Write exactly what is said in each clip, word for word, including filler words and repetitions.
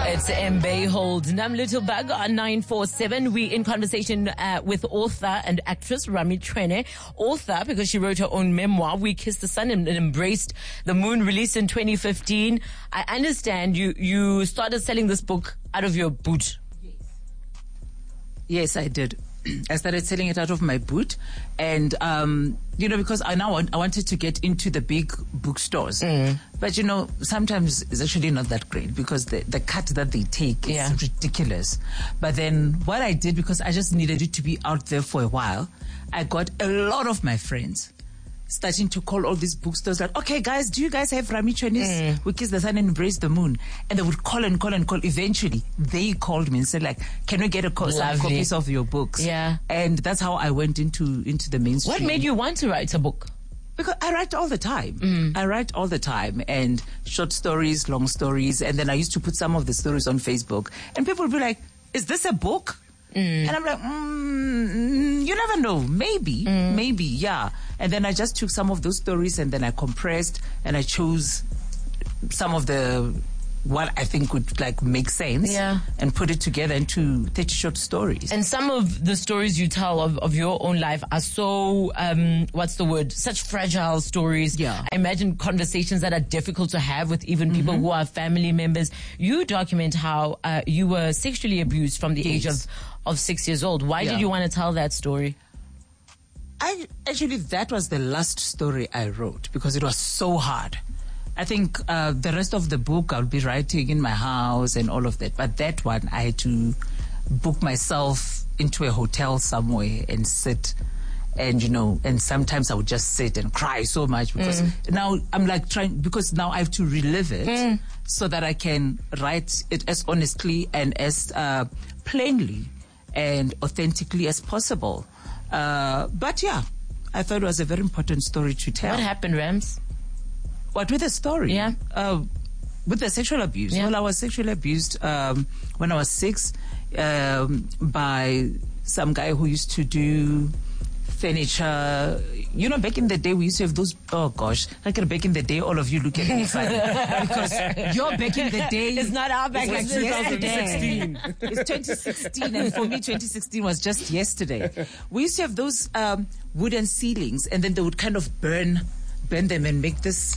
It's Mbe Hold. Nam Little Bug on nine four seven. We in conversation uh, with author and actress Rami Trene. Author because she wrote her own memoir, We Kissed the Sun and Embraced the Moon, released in twenty fifteen. I understand you, you started selling this book out of your boot. Yes, yes I did. I started selling it out of my boot, and um, you know, because I now want, I wanted to get into the big bookstores, mm. but you know, sometimes it's actually not that great because the the cut that they take is yeah. ridiculous. But then what I did, because I just needed it to be out there for a while, I got a lot of my friends starting to call all these bookstores like, okay guys, do you guys have Rami Trene's mm. We Kiss the Sun and Embrace the Moon? And they would call and call and call. Eventually they called me and said like, can we get a co- some copies of your books? Yeah. And that's how I went into into the mainstream. What made you want to write a book? Because I write all the time. Mm. I write all the time, and short stories, long stories, and then I used to put some of the stories on Facebook, and people would be like, is this a book? Mm. And I'm like, mm, you never know. Maybe, mm. maybe, yeah. And then I just took some of those stories and then I compressed and I chose some of the, what I think would like make sense, yeah. and put it together into thirty short stories. And some of the stories you tell of, of your own life are so, um, what's the word? Such fragile stories. Yeah. I imagine conversations that are difficult to have with even people mm-hmm. who are family members. You document how uh, you were sexually abused from the yes. age of, of six years old. Why yeah. did you want to tell that story? I actually, that was the last story I wrote because it was so hard. I think uh, the rest of the book I'll be writing in my house and all of that. But that one, I had to book myself into a hotel somewhere and sit. And, you know, and sometimes I would just sit and cry so much because mm. now I'm like trying, because now I have to relive it mm. so that I can write it as honestly and as uh, plainly and authentically as possible. Uh, but yeah, I thought it was a very important story to tell. What happened, Rams? What with the story? Yeah. Uh, with the sexual abuse. Yeah. Well, I was sexually abused um, when I was six um, by some guy who used to do furniture. You know, back in the day, we used to have those, oh gosh, like back in the day, all of you look at me funny. Because you're back in the day. It's not our back, it's it's yesterday. It's twenty sixteen, and for me, twenty sixteen was just yesterday. We used to have those um, wooden ceilings, and then they would kind of burn, burn them and make this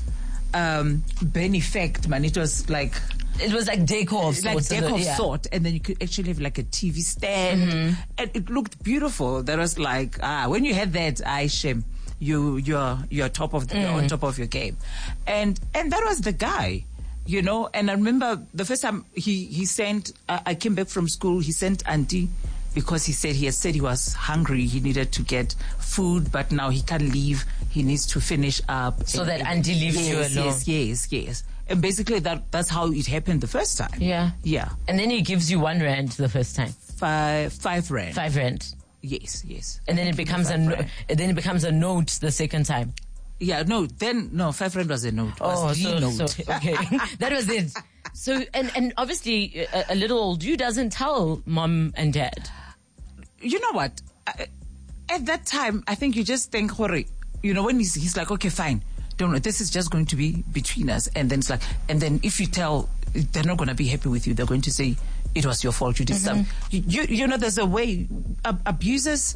um, burn effect, man. It was like... It was like decor of like sorts. decor of yeah. sort, and then you could actually have like a T V stand, mm-hmm. and it looked beautiful. That was like, ah, when you had that, I shame you, you're you're top of the, mm. on top of your game, and and that was the guy, you know. And I remember the first time he he sent, uh, I came back from school. He sent Auntie because he said he had said he was hungry. He needed to get food, but now he can't leave. He needs to finish up. So and, that Auntie leaves yes, you alone. Yes, yes, yes. And basically that that's how it happened the first time. Yeah. Yeah. And then he gives you one rand the first time. Five five rand. Five rand. Yes, yes. And then it becomes a no, then it becomes a note the second time. Yeah, no, then no, five rand was a note. Oh, was so, the note. so okay. That was it. So and and obviously a, a little old you doesn't tell mom and dad. You know what? I, at that time I think you just think, Hori, you know, when he's he's like, okay, fine. Don't know, this is just going to be between us. And then it's like, and then if you tell, they're not going to be happy with you. They're going to say, it was your fault. You did mm-hmm. something. You, you know, there's a way, ab- abusers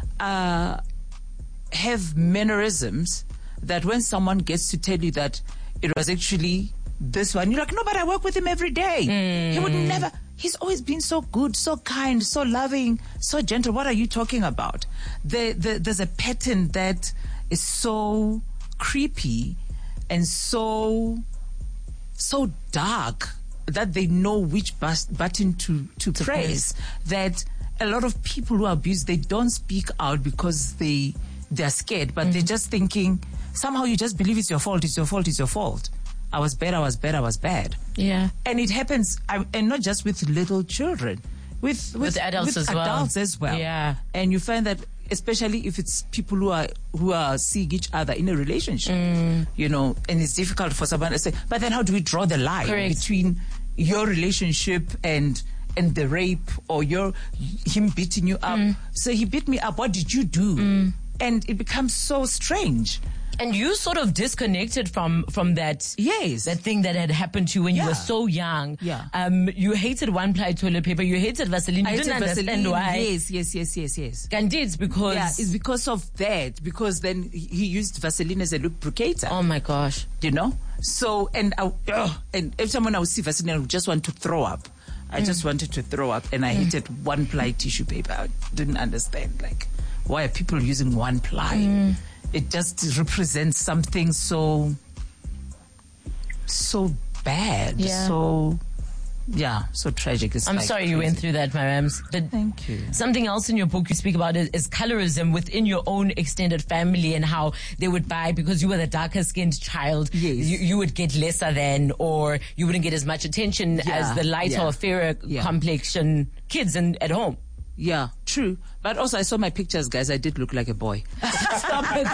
uh, have mannerisms that when someone gets to tell you that it was actually this one, you're like, no, but I work with him every day. Mm. He would never, he's always been so good, so kind, so loving, so gentle. What are you talking about? The, the, there's a pattern that is so creepy and so so dark that they know which bus, button to to, to press, press. That a lot of people who are abused, they don't speak out because they they're scared, but mm-hmm. they're just thinking somehow you just believe it's your fault, it's your fault, it's your fault. I was bad, I was bad, I was bad. Yeah. And it happens, and not just with little children, with with, with adults with as well. adults as well. Yeah. And you find that especially if it's people who are who are seeing each other in a relationship, mm. you know, and it's difficult for someone to say, but then how do we draw the line Correct. between your relationship and and the rape or your him beating you up? Mm. So he beat me up. What did you do? Mm. and it becomes so strange. And you sort of disconnected from from that yes that thing that had happened to you when yeah. you were so young. Yeah. Um, you hated one-ply toilet paper. You hated Vaseline. You I didn't hated understand Vaseline. why. Yes, yes, yes, yes, yes. And it's because yeah, it's because of that. Because then he used Vaseline as a lubricator. Oh my gosh! You know. So and I, uh, and every time when I would see Vaseline, I would just want to throw up. I mm. just wanted to throw up, and I mm. hated one-ply tissue paper. I didn't understand like why are people using one-ply. Mm. It just represents something so, so bad. Yeah. So, yeah, so tragic. It's I'm like sorry crazy. you went through that, my Rams. But thank you. Something else in your book you speak about is, is colorism within your own extended family and how they would buy, because you were the darker skinned child, yes. you, you would get lesser than, or you wouldn't get as much attention yeah. as the lighter yeah. or fairer yeah. complexion kids in, at home. Yeah, true. But also I saw my pictures, guys. I did look like a boy. Stop it.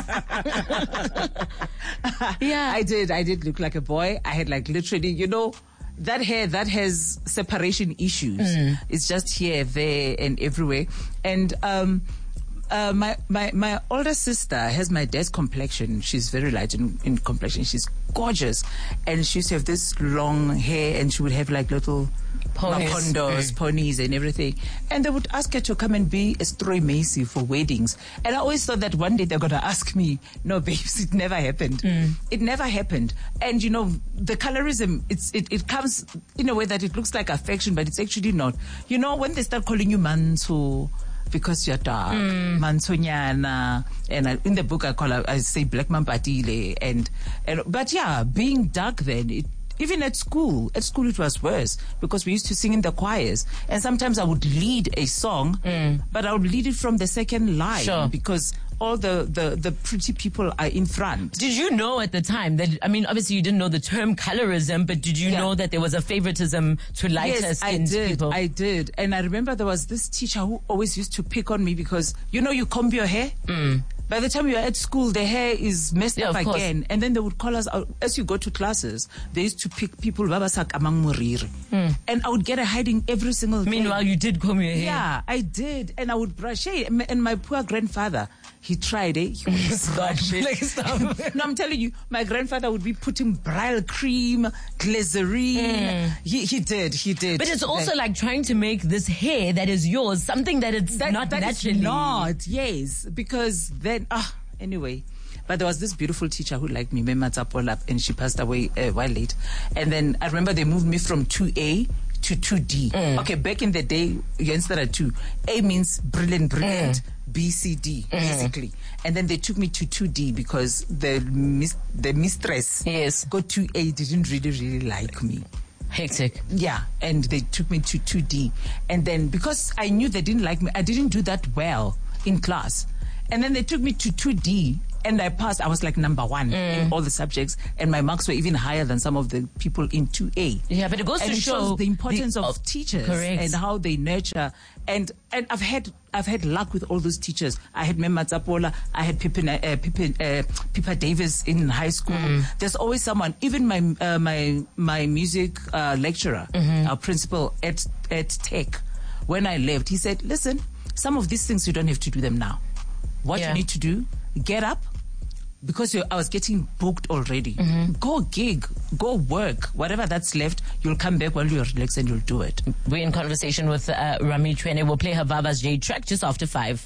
Yeah. I did. I did look like a boy. I had like literally, you know, that hair that has separation issues. Mm. It's just here, there, and everywhere. And um, uh, my, my, my older sister has my dad's complexion. She's very light in, in complexion. She's gorgeous. And she used to have this long hair, and she would have like little ponies, condos, mm. ponies and everything. And they would ask her to come and be a Stroy Macy for weddings. And I always thought that one day they're going to ask me. No, babes, it never happened. Mm. It never happened. And, you know, the colorism, it's, it, it comes in a way that it looks like affection, but it's actually not. You know, when they start calling you Manso, because you're dark, mm. Mansonyana, and I, in the book I call her, I say Black Mampatile, and and but yeah, being dark then, it, even at school, at school it was worse because we used to sing in the choirs, and sometimes I would lead a song, mm. but I would lead it from the second line sure. because all the, the, the pretty people are in front. Did you know at the time that, I mean, obviously you didn't know the term colorism, but did you yeah. know that there was a favoritism to lighter yes, skinned I did, people? I did. And I remember there was this teacher who always used to pick on me because, you know, you comb your hair. Mm. By the time you're at school, the hair is messed yeah, up again. Course. And then they would call us out. As you go to classes, they used to pick people, Babasak Amang Muriri. Mm. And I would get a hiding every single day. Meanwhile, you did comb your hair. Yeah, I did. And I would brush hair. And my poor grandfather, he tried it. He would Stop. Stop. No, I'm telling you, my grandfather would be putting bridal cream, glycerine. Mm. He, he did, he did. But it's also like, like trying to make this hair that is yours something that it's that, not that naturally. Is not, yes. Because then, ah, anyway. But there was this beautiful teacher who liked me, Mema Tsapolap, and she passed away a while late. And then I remember they moved me from two A to two D. Mm. Okay, back in the day, instead of two, A means brilliant, brilliant. Mm. B, C, D, mm. basically. And then they took me to two D because the mis- the mistress yes. got two A, didn't really, really like me. Hectic. Yeah, and they took me to two D. And then because I knew they didn't like me, I didn't do that well in class. And then they took me to two D. And I passed. I was like number one mm. in all the subjects, and my marks were even higher than some of the people in two A. Yeah, but it goes and to it show shows the importance the, of oh, teachers correct. and how they nurture. And and I've had I've had luck with all those teachers. I had Mema Tsapola, I had Pippin, uh, Pippin, uh, Pippa Davis in high school. Mm. There's always someone. Even my uh, my my music uh, lecturer, mm-hmm. our principal at at Tech, when I left, he said, "Listen, some of these things you don't have to do them now. What yeah. you need to do, get up." Because I was getting booked already. Mm-hmm. Go gig, go work. Whatever that's left, you'll come back while you're relaxed and you'll do it. We're in conversation with uh, Rami Twene. We'll play her Vava's J track just after five.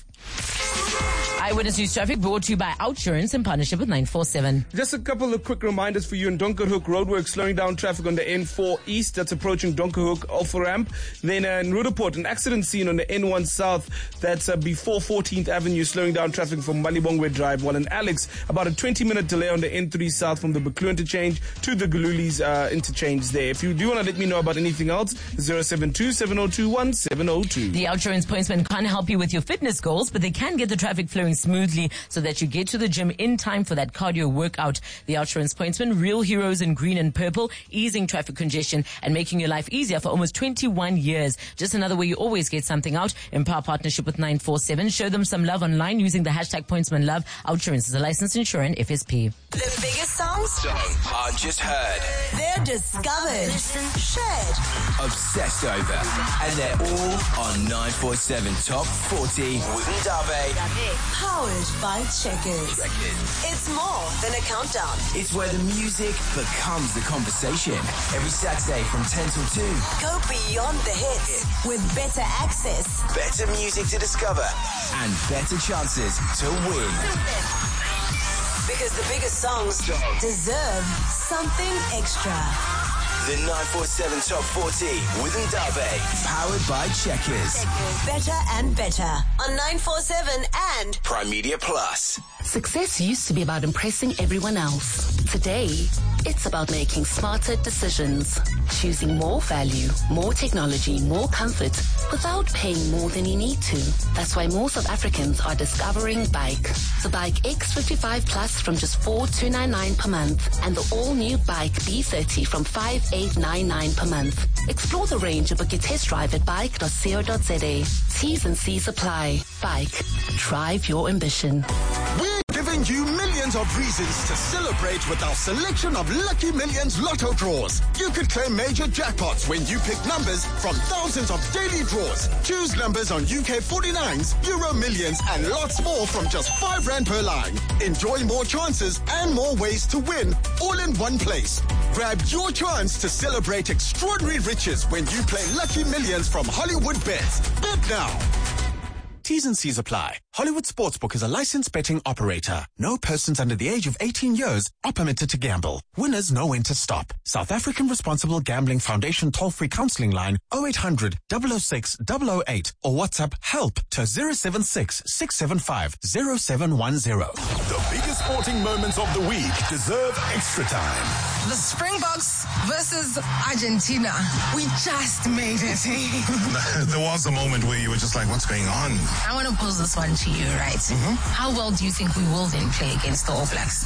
Eyewitness News Traffic brought to you by Outsurance in partnership with nine four seven. Just a couple of quick reminders for you. In Donkerhoek, roadworks slowing down traffic on the N four East. That's approaching Donkerhoek Alpha Ramp. Then uh, in Rudaport, an accident scene on the N one South. That's uh, before fourteenth Avenue, slowing down traffic from Malibongwe Drive. While in Alex, about a twenty minute delay on the N three South from the Baklu interchange to the Gululis uh, interchange there. If you do want to let me know about anything else, zero seven two, seven zero two one, seven zero two. The Outsurance pointsmen can't help you with your fitness goals, but they can get the traffic flowing smoothly so that you get to the gym in time for that cardio workout. The Outsurance pointsmen, real heroes in green and purple, easing traffic congestion and making your life easier for almost twenty-one years. Just another way you always get something out. In power partnership with nine four seven. Show them some love online using the hashtag pointsmanlove. Outsurance is a licensed insurer and F S P. The biggest songs Songs aren't just heard. They're discovered, Listen, shared, obsessed over. And they're all on nine four seven Top forty with Ndave. Powered by Checkers. It's more than a countdown. It's where the music becomes the conversation. Every Saturday from ten till two. Go beyond the hits with better access, Better music to discover and better chances to win. because the biggest songs deserve something extra. The nine four seven Top forty with Ndabe. Powered by Checkers. Better and better on nine four seven and Prime Media Plus. Success used to be about impressing everyone else. Today, it's about making smarter decisions. Choosing more value, more technology, more comfort without paying more than you need to. That's why more South Africans are discovering Bike. The Bike X fifty-five Plus from just four thousand two hundred ninety-nine per month and the all-new Bike B thirty from five thousand eight hundred ninety-nine per month. Explore the range and book your test drive at bike dot co dot za. T's and C's apply. Bike. Drive your ambition. We're giving you millions of reasons to celebrate with our selection of Lucky Millions Lotto draws. You could claim major jackpots when you pick numbers from thousands of daily draws. Choose numbers on U K forty-nines, Euro Millions, and lots more from just five rand per line. Enjoy more chances and more ways to win, all in one place. Grab your chance to celebrate extraordinary riches when you play Lucky Millions from Hollywood Bets. Bet now. T's and C's apply. Hollywood Sportsbook is a licensed betting operator. No persons under the age of eighteen years are permitted to gamble. Winners know when to stop. South African Responsible Gambling Foundation toll-free counseling line oh eight hundred, double oh six, double oh eight or WhatsApp HELP to zero seven six, six seven five, zero seven one zero. The biggest sporting moments of the week deserve extra time. The Springboks versus Argentina. We just made it. There was a moment where you were just like, what's going on? I want to pose this one to you, right? Mm-hmm. How well do you think we will then play against the All Blacks?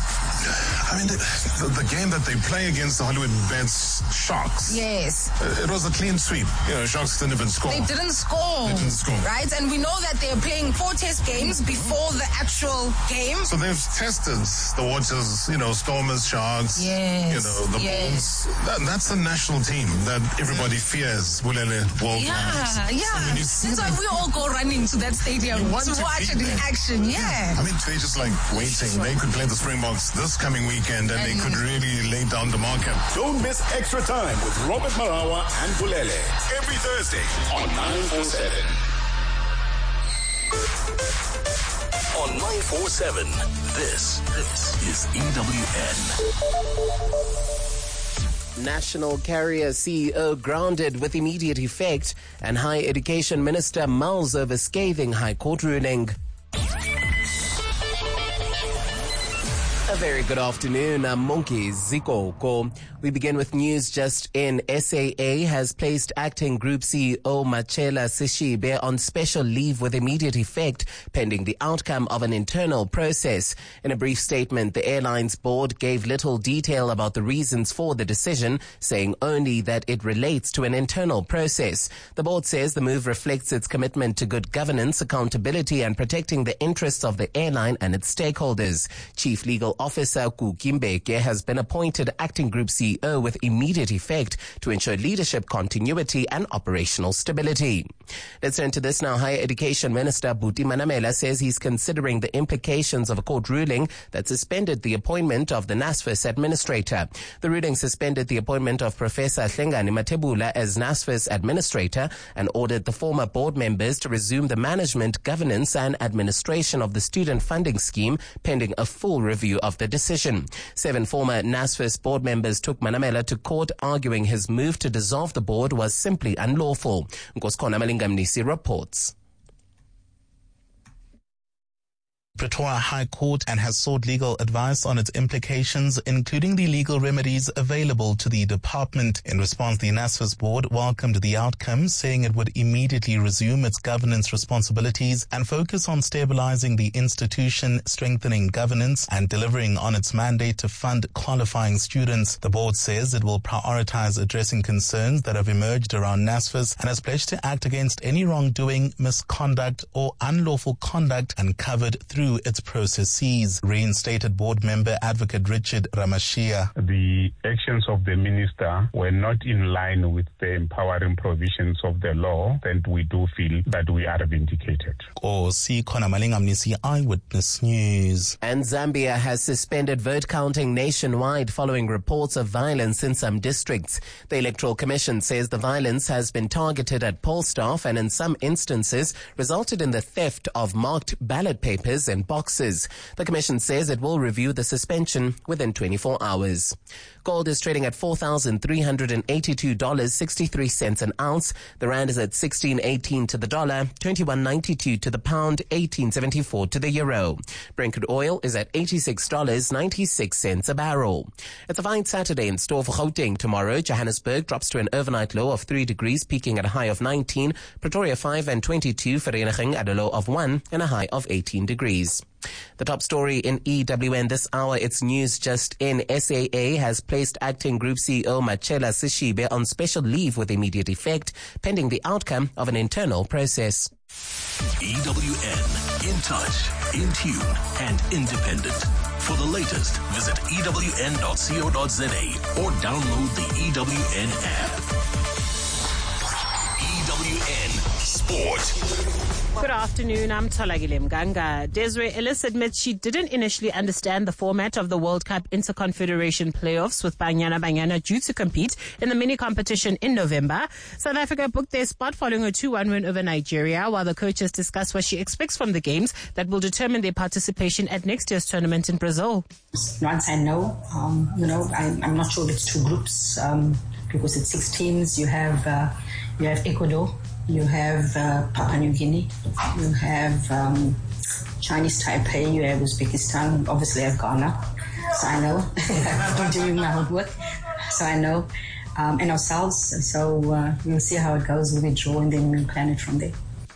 I mean, the, the, the game that they play against the Hollywood Bets Sharks. Yes. Uh, it was a clean sweep. You know, Sharks didn't even score. They didn't score. They didn't score. Right? And we know that they're playing four test games before the actual game. So they've tested the waters, you know, Stormers, Sharks. Yes. You know, the yes. Bulls. That, that's the national team that everybody fears. Bulele World Yeah, Cups. yeah. I mean, you see That's why we all go running to that stadium You to want to watch be it in there. action. Yeah. I mean, they're just like waiting. They could play the Springboks this coming weekend and, And- they could really lay down the marker. Don't miss Extra Time with Robert Marawa and Bulele every Thursday on nine four seven. On nine four seven, this, this is E W N. National Carrier C E O grounded with immediate effect, and Higher Education Minister mulls over scathing High Court ruling. A very good afternoon. I'm Monkey Zikoko. We begin with news just in. S A A has placed acting Group C E O Machela Sishibe on special leave with immediate effect pending the outcome of an internal process. In a brief statement, the airline's board gave little detail about the reasons for the decision, saying only that it relates to an internal process. The board says the move reflects its commitment to good governance, accountability and protecting the interests of the airline and its stakeholders. Chief Legal Officer Kukimbeke has been appointed acting Group C E O with immediate effect to ensure leadership continuity and operational stability. Let's turn to this now. Higher Education Minister Buti Manamela says he's considering the implications of a court ruling that suspended the appointment of the NSFAS administrator. The ruling suspended the appointment of Professor Hlengani Matebula as NSFAS administrator and ordered the former board members to resume the management, governance and administration of the student funding scheme pending a full review of the decision. Seven former NSFAS board members took Manamela to court, arguing his move to dissolve the board was simply unlawful. Nkoskona Malingamnisi reports. Pretoria High Court and has sought legal advice on its implications, including the legal remedies available to the department. In response, the NSFAS board welcomed the outcome, saying it would immediately resume its governance responsibilities and focus on stabilizing the institution, strengthening governance and delivering on its mandate to fund qualifying students. The board says it will prioritize addressing concerns that have emerged around NSFAS and has pledged to act against any wrongdoing, misconduct or unlawful conduct uncovered through through its processes. Reinstated board member Advocate Richard Ramashia. The actions of the minister were not in line with the empowering provisions of the law, and we do feel that we are vindicated. Kosi Khona Malingamnisi, Eyewitness News. And Zambia has suspended vote counting nationwide following reports of violence in some districts. The Electoral Commission says the violence has been targeted at poll staff and in some instances resulted in the theft of marked ballot papers and boxes. The Commission says it will review the suspension within twenty-four hours. Gold is trading at four thousand three hundred eighty-two dollars and sixty-three cents an ounce. The rand is at sixteen eighteen to the dollar, twenty-one ninety-two to the pound, eighteen seventy-four to the euro. Brent crude oil is at eighty-six dollars and ninety-six cents a barrel. It's a fine Saturday in store for Gauteng tomorrow. Johannesburg drops to an overnight low of three degrees, peaking at a high of nineteen. Pretoria five and twenty-two. Vereeniging at a low of one and a high of eighteen degrees. The top story in E W N this hour, it's news just in. S A A has placed acting Group C E O Machela Sishibe on special leave with immediate effect, pending the outcome of an internal process. E W N, in touch, in tune, and independent. For the latest, visit E W N dot co dot za or download the E W N app. E W N Sport. Good afternoon, I'm Tolagile Mganga. Desiree Ellis admits she didn't initially understand the format of the World Cup Interconfederation playoffs, with Banyana Banyana due to compete in the mini competition in November. South Africa booked their spot following a two one win over Nigeria, while the coaches discuss what she expects from the games that will determine their participation at next year's tournament in Brazil. Once I know, um, you know, I, I'm not sure if it's two groups, um, because it's six teams. You have, uh, you have Ecuador. You have uh, Papua New Guinea, you have um, Chinese Taipei, you have Uzbekistan, obviously I have Ghana, so I know. I've been doing my homework, so I know, um, and ourselves, so uh, we'll see how it goes. We'll draw and then we'll plan it from there.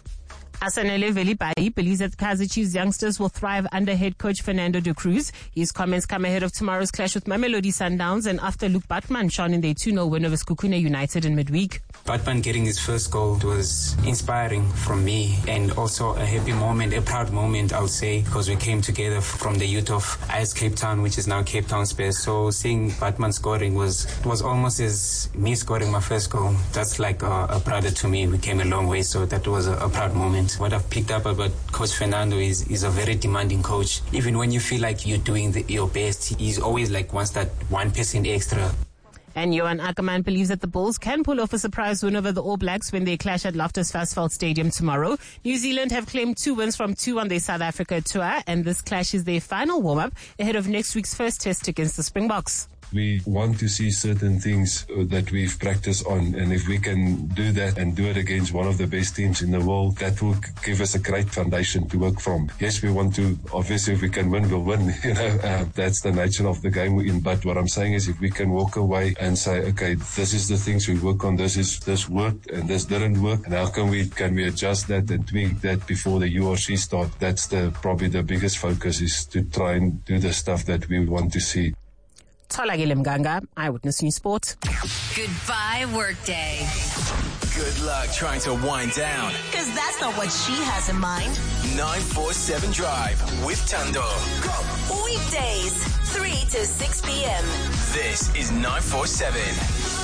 Asanele Velibai believes that Kaizer Chiefs youngsters will thrive under head coach Fernando de Cruz. His comments come ahead of tomorrow's clash with Mamelodi Sundowns and after Luke Batman shone in their two nil win over Sekhukhune United in midweek. Batman getting his first goal was inspiring from me, and also a happy moment, a proud moment, I would say, because we came together from the youth of I S Cape Town, which is now Cape Town Spurs. So seeing Batman scoring was was almost as me scoring my first goal. That's like a, a brother to me. We came a long way, so that was a, a proud moment. What I've picked up about Coach Fernando is is a very demanding coach. Even when you feel like you're doing the, your best, he's always like wants that one percent extra. And Johan Ackerman believes that the Bulls can pull off a surprise win over the All Blacks when they clash at Loftus Versfeld Stadium tomorrow. New Zealand have claimed two wins from two on their South Africa tour, and this clash is their final warm-up ahead of next week's first test against the Springboks. We want to see certain things that we've practiced on, and if we can do that and do it against one of the best teams in the world, that will give us a great foundation to work from. Yes, we want to, obviously if we can win, we'll win. You know, uh, that's the nature of the game we're in. But what I'm saying is if we can walk away and say, okay, this is the things we work on, this is this worked and this didn't work, and how can we can we adjust that and tweak that before the U R C start? That's the probably the biggest focus, is to try and do the stuff that we want to see. Tolagile Mganga, Eyewitness News Sport. Goodbye, workday. Good luck trying to wind down. Because that's not what she has in mind. nine four seven Drive with Tando. Go. Weekdays, three to six p.m. This is nine four seven.